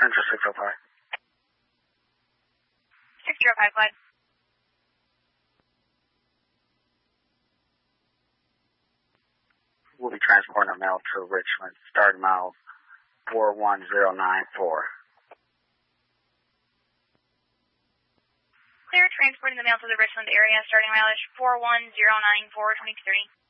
Central 605. 605, Clyde. We'll be transporting a mail to Richmond, starting miles 41094. Clear, transporting the mail to the Richmond area, starting mileage 41094, 23.